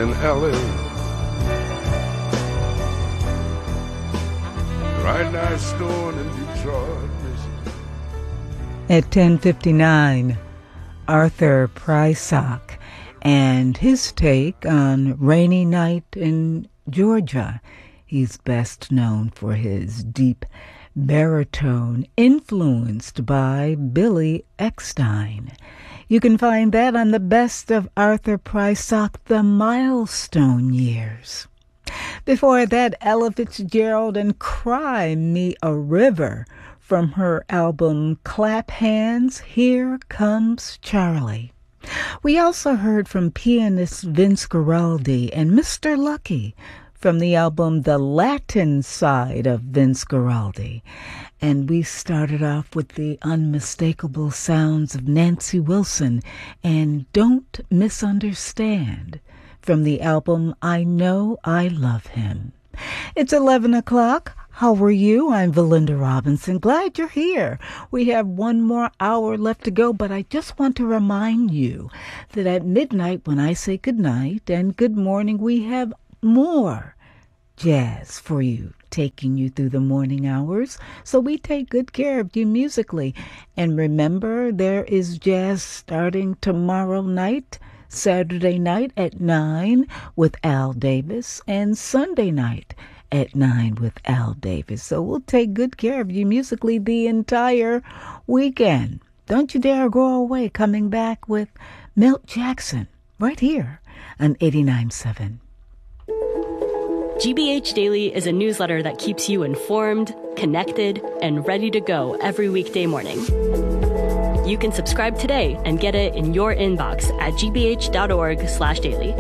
in L.A. Right now it's snowing in Detroit, Michigan. At 10:59, Arthur Prysock and his take on Rainy Night in Georgia. He's best known for his deep baritone influenced by Billy Eckstine. You can find that on the Best of Arthur Prysock, The Milestone Years. Before that, Ella Fitzgerald and Cry Me a River from her album Clap Hands, Here Comes Charlie. We also heard from pianist Vince Guaraldi and Mr. Lucky from the album The Latin Side of Vince Guaraldi. And we started off with the unmistakable sounds of Nancy Wilson and Don't Misunderstand from the album I Know I Love Him. It's 11 o'clock. How are you? I'm Valinda Robinson. Glad you're here. We have one more hour left to go, but I just want to remind you that at midnight when I say good night and good morning, we have more jazz for you, taking you through the morning hours. So we take good care of you musically. And remember, there is jazz starting tomorrow night, Saturday night at 9 with Al Davis, and Sunday night at 9 with Al Davis. So we'll take good care of you musically the entire weekend. Don't you dare go away, coming back with Milt Jackson right here on 89.7. GBH Daily is a newsletter that keeps you informed, connected, and ready to go every weekday morning. You can subscribe today and get it in your inbox at gbh.org/daily.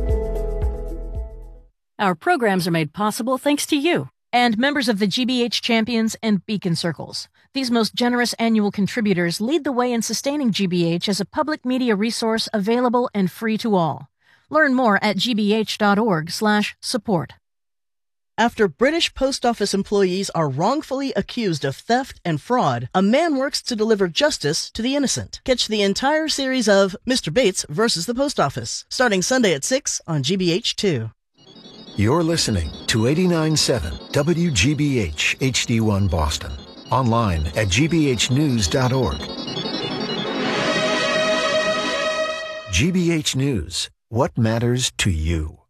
Our programs are made possible thanks to you and members of the GBH Champions and Beacon Circles. These most generous annual contributors lead the way in sustaining GBH as a public media resource available and free to all. Learn more at gbh.org/support. After British post office employees are wrongfully accused of theft and fraud, a man works to deliver justice to the innocent. Catch the entire series of Mr. Bates versus the Post Office, starting Sunday at 6 on GBH2. You're listening to 89.7 WGBH HD1 Boston. Online at gbhnews.org. GBH News. What matters to you?